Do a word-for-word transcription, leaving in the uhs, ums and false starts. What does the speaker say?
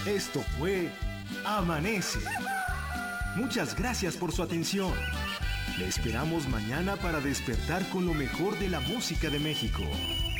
Esto fue Amanece. Muchas gracias por su atención. Le esperamos mañana para despertar con lo mejor de la música de México.